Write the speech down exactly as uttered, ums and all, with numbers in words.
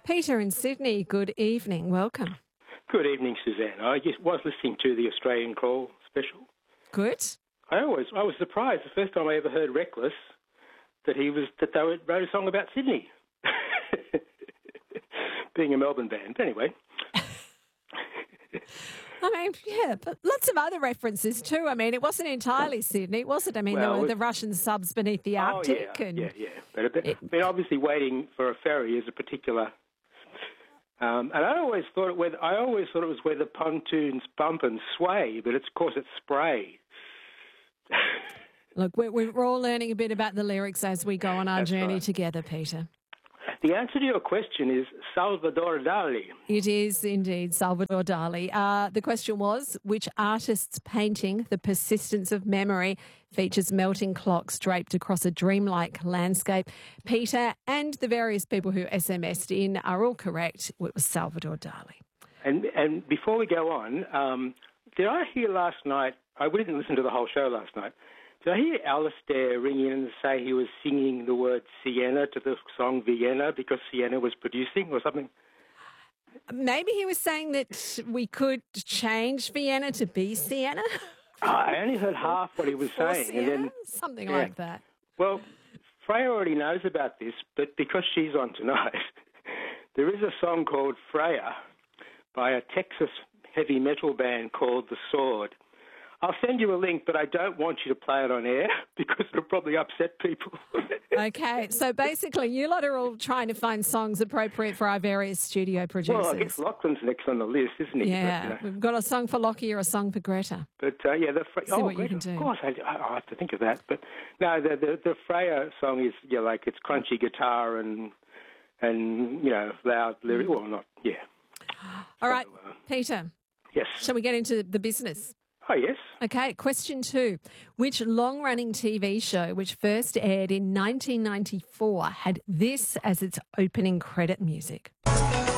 Peter in Sydney, good evening. Welcome. Good evening, Suzanne. I just was listening to the Australian Call special. Good. I always, I was surprised the first time I ever heard Reckless that he was that they wrote a song about Sydney, being a Melbourne band. But anyway. I mean, yeah, but lots of other references too. I mean, it wasn't entirely Sydney, was it? I mean, Well, there were it- the Russian subs beneath the Oh, Arctic. yeah, and yeah, yeah. But, but it- I mean, obviously waiting for a ferry is a particular. Um, and I always thought it where I always thought it was where the pontoons bump and sway, but it's of course it's spray. Look, we're, we're all learning a bit about the lyrics as we go on our That's journey right. together, Peter. The answer to your question is Salvador Dali. It is indeed Salvador Dali. Uh, the question was, which artist's painting, The Persistence of Memory, features melting clocks draped across a dreamlike landscape? Peter and the various people who S M S'd in are all correct. It was Salvador Dali. And and before we go on, um, did I hear last night? I didn't listen to the whole show last night. Did I hear Alistair ring in and say he was singing the word Sienna to the song Vienna because Sienna was producing or something? Maybe he was saying that we could change Vienna to be Sienna? I only heard half what he was For saying, Sienna? and then Something yeah. like that. well, Freya already knows about this, but because she's on tonight, there is a song called Freya by a Texas heavy metal band called The Sword. I'll send you a link, but I don't want you to play it on air because it'll probably upset people. Okay, so basically you lot are all trying to find songs appropriate for our various studio producers. Well, I guess Lachlan's next on the list, isn't he? Yeah, But, you know, we've got a song for Lockie or a song for Greta. but uh, yeah, the Fre- See oh, what you great, can of do. course, I, I'll have to think of that. But no, the the, the Freya song is yeah, like it's crunchy guitar and and you know loud lyric. Well, not yeah. All right, uh, Peter, Yes. shall we get into the business? Oh yes. Okay, question two. Which long-running T V show, which first aired in nineteen ninety-four, had this as its opening credit music?